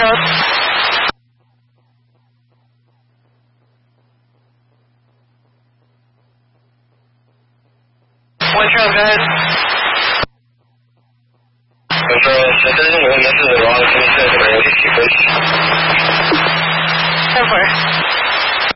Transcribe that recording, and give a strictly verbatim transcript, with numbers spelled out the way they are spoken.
Hills. One Charles, go ahead. One Charles, that doesn't mean this is the wrong thing to say, but I need to keep this. ten four.